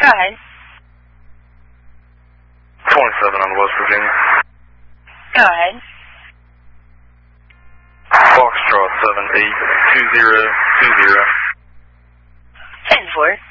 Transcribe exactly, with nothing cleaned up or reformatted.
ahead. twenty-seven on West Virginia. Go ahead. Foxtrot seven eight two zero two zero. ten four.